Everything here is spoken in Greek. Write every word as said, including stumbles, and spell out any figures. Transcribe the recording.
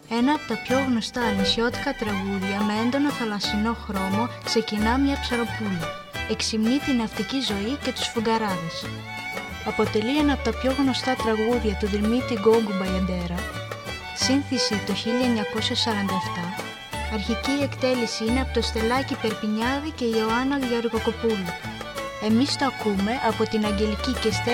Ένα από τα πιο γνωστά νησιώτικα τραγούδια με έντονο θαλασσινό χρώμο ξεκινά μια ψαροπούλα. Εξυμνεί την ναυτική ζωή και τους φουγκαράδες. Αποτελεί ένα από τα πιο γνωστά τραγούδια του Δημήτρη Γκόγκου Μπαγιαντέρα. Σύνθεση το χίλια εννιακόσια σαράντα επτά. Αρχική εκτέλεση είναι από το Στελάκη Περπινιάδη και η Ιωάννα Γεωργοκοπούλου. Εμείς το ακούμε από την Αγγελική και Στέλιο